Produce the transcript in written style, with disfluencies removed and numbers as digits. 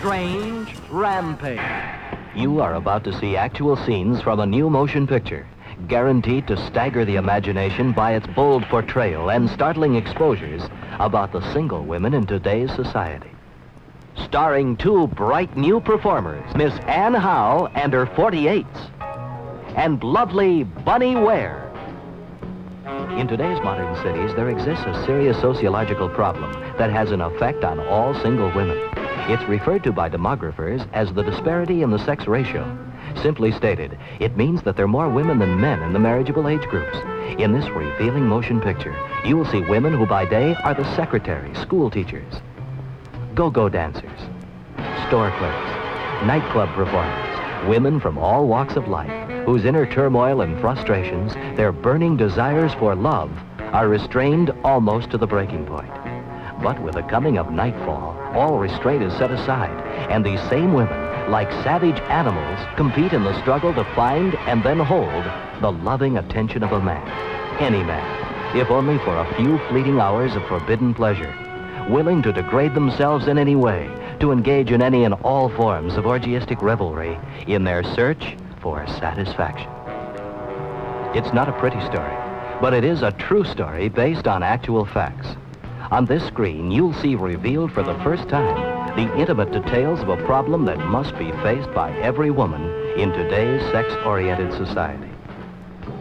strange rampage. You are about to see actual scenes from a new motion picture, guaranteed to stagger the imagination by its bold portrayal and startling exposures about the single women in today's society. Starring two bright new performers, Miss Anne Howe and her 48s, and lovely Bunny Ware. In today's modern cities, there exists a serious sociological problem that has an effect on all single women. It's referred to by demographers as the disparity in the sex ratio. Simply stated, it means that there are more women than men in the marriageable age groups. In this revealing motion picture, you will see women who by day are the secretaries, school teachers, go-go dancers, store clerks, nightclub performers, women from all walks of life, whose inner turmoil and frustrations, their burning desires for love, are restrained almost to the breaking point. But with the coming of nightfall, all restraint is set aside, and these same women, like savage animals, compete in the struggle to find and then hold the loving attention of a man. Any man, if only for a few fleeting hours of forbidden pleasure, willing to degrade themselves in any way, to engage in any and all forms of orgiastic revelry in their search for satisfaction. It's not a pretty story, but it is a true story based on actual facts. On this screen, you'll see revealed for the first time the intimate details of a problem that must be faced by every woman in today's sex-oriented society.